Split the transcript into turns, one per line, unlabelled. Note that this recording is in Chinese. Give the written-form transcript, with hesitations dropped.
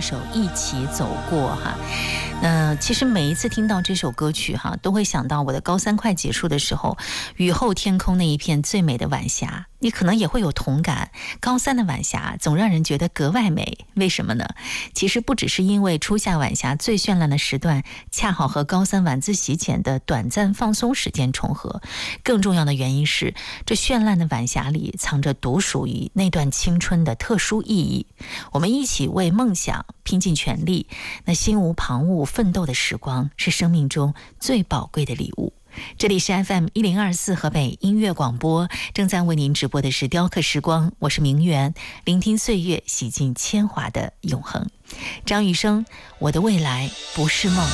首《一起走过》哈。其实每一次听到这首歌曲哈，都会想到我的高三快结束的时候，雨后天空那一片最美的晚霞。你可能也会有同感，高三的晚霞总让人觉得格外美，为什么呢？其实不只是因为初夏晚霞最绚烂的时段恰好和高三晚自习前的短暂放松时间重合，更重要的原因是这绚烂的晚霞里藏着独属于那段青春的特殊意义。我们一起为梦想拼尽全力，那心无旁骛奋斗的时光是生命中最宝贵的礼物。这里是 FM1024 河北音乐广播，正在为您直播的是雕刻时光，我是明媛，聆听岁月，洗尽铅华的永恒。张雨生，我的未来不是梦。